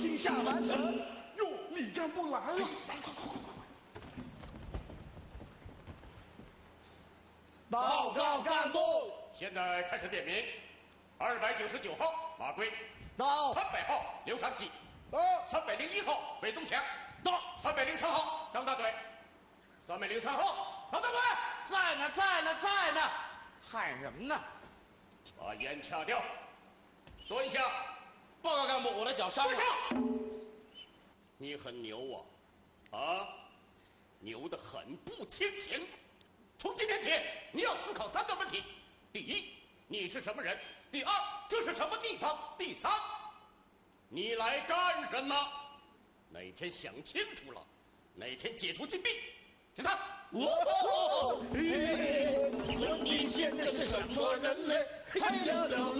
心下完成。哟，李干部来了！ 快快快！ 报告干部， 现在开始点名。299号马贵到。 300号刘长喜到。 301号韦东强到。 303号张大嘴303号张大嘴在呢，在呢，在呢！喊什么呢？ 把烟掐掉，蹲下。 报告干部，我的脚伤了。 蹲下。你很牛啊，牛得很不清醒。从今天起，你要思考3个问题：第一，你是什么人？第二，这是什么地方？第三，你来干什么？哪天想清楚了，哪天解除禁闭。第三， 你现在是什么人类？哎呀，